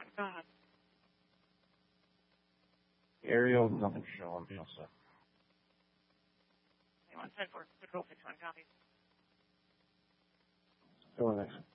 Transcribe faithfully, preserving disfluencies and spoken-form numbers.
God. Aerial, nothing showing. You know, so. One ten four. Control six one. Copy. Go next.